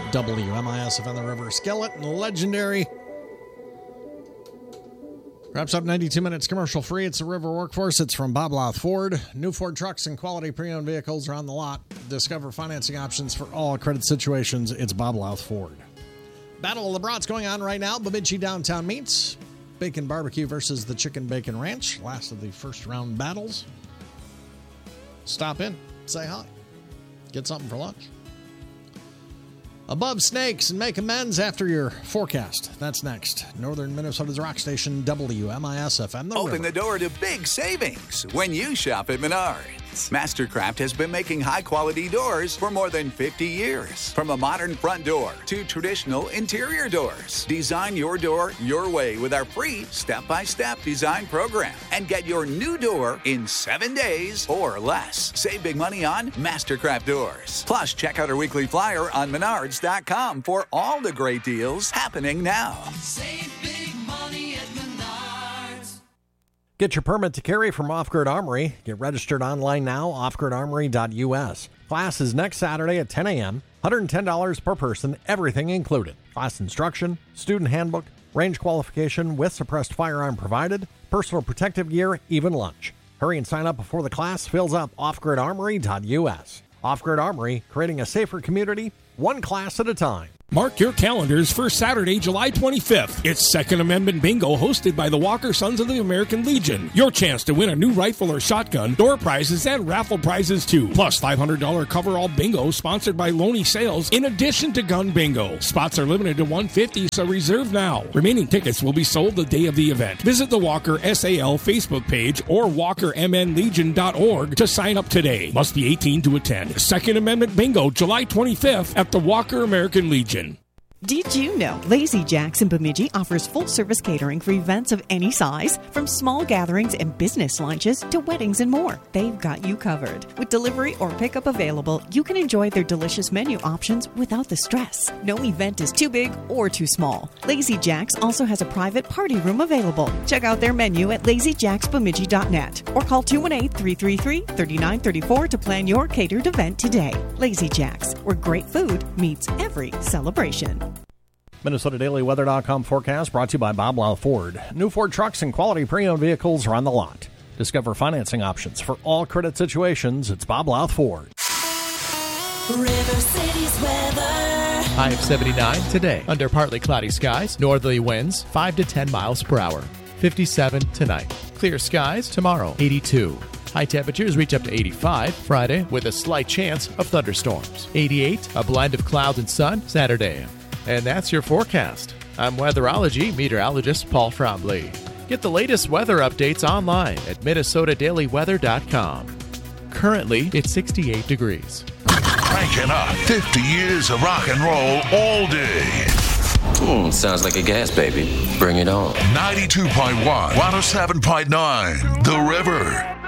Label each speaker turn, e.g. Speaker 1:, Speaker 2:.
Speaker 1: WMISFM, the River Skillet, and legendary. Wraps up 92 minutes commercial free. It's the River Workforce. It's from Bob Louth Ford. New Ford trucks and quality pre-owned vehicles are on the lot. Discover financing options for all credit situations. It's Bob Louth Ford. Battle of the Brats going on right now. Bemidji Downtown Meats. Bacon Barbecue versus the Chicken Bacon Ranch. Last of the first round battles. Stop in. Say hi. Get something for lunch. Above snakes and make amends after your forecast. That's next. Northern Minnesota's rock station, WMISFM.
Speaker 2: Open the door to big savings when you shop at Menards. Mastercraft has been making high-quality doors for more than 50 years. From a modern front door to traditional interior doors. Design your door your way with our free step-by-step design program. And get your new door in 7 days or less. Save big money on Mastercraft doors. Plus, check out our weekly flyer on Menards.com for all the great deals happening now.
Speaker 3: Save big money at Menards.
Speaker 1: Get your permit to carry from Off Grid Armory. Get registered online now, offgridarmory.us. Class is next Saturday at 10 a.m., $110 per person, everything included. Class instruction, student handbook, range qualification with suppressed firearm provided, personal protective gear, even lunch. Hurry and sign up before the class fills up, offgridarmory.us. Off Grid Armory, creating a safer community, one class at a time.
Speaker 4: Mark your calendars for Saturday, July 25th. It's Second Amendment Bingo hosted by the Walker Sons of the American Legion. Your chance to win a new rifle or shotgun, door prizes, and raffle prizes too. Plus $500 coverall bingo sponsored by Loney Sales in addition to gun bingo. Spots are limited to 150, so reserve now. Remaining tickets will be sold the day of the event. Visit the Walker SAL Facebook page or WalkerMNLegion.org to sign up today. Must be 18 to attend. Second Amendment Bingo, July 25th at the Walker American Legion.
Speaker 5: Did you know Lazy Jack's in Bemidji offers full-service catering for events of any size? From small gatherings and business lunches to weddings and more, they've got you covered. With delivery or pickup available, you can enjoy their delicious menu options without the stress. No event is too big or too small. Lazy Jack's also has a private party room available. Check out their menu at lazyjacksbemidji.net or call 218-333-3934 to plan your catered event today. Lazy Jack's, where great food meets every celebration.
Speaker 1: MinnesotaDailyWeather.com forecast brought to you by Bob Louth Ford. New Ford trucks and quality pre-owned vehicles are on the lot. Discover financing options for all credit situations. It's Bob Louth Ford.
Speaker 3: River City's weather.
Speaker 6: High of 79 today. Under partly cloudy skies, northerly winds 5 to 10 miles per hour. 57 tonight. Clear skies tomorrow, 82. High temperatures reach up to 85 Friday with a slight chance of thunderstorms. 88, a blend of clouds and sun Saturday. And that's your forecast. I'm weatherology meteorologist Paul Frombley. Get the latest weather updates online at MinnesotaDailyWeather.com. Currently, it's 68 degrees.
Speaker 7: Cranking up 50 years of rock and roll all day.
Speaker 8: Sounds like a gas, baby. Bring it on.
Speaker 7: 92.1, 107.9, The River.